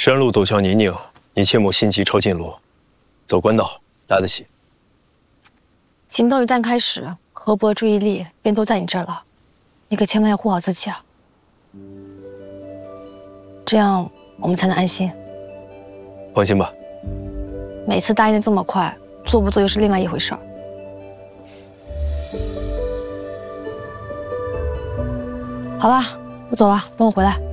山路陡峭泥泞，你切莫心急抄近路，走官道压得起。 行动一旦开始，河伯注意力便都在你这儿了，你可千万要护好自己啊！这样我们才能安心。 放心吧， 每次答应的这么快，做不做又是另外一回事儿。好啦，我走了，等我回来。